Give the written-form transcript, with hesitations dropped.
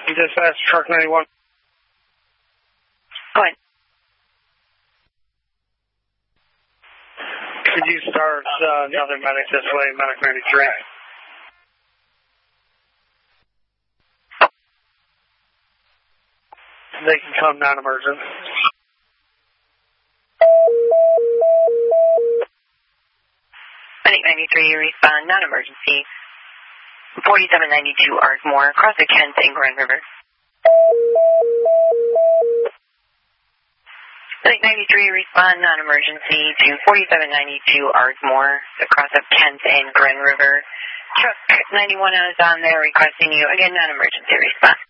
Dispatch, truck 91. Go ahead. Could you start another medic this way, medic 93? They can come non-emergent. Medic 93, respond non-emergency. 4792 Ardmore, across the Kent and Grand River. Medic 93, respond non-emergency to 4792 Ardmore, across of Kent and Grand River. Truck 91 is on there requesting you, again non-emergency response.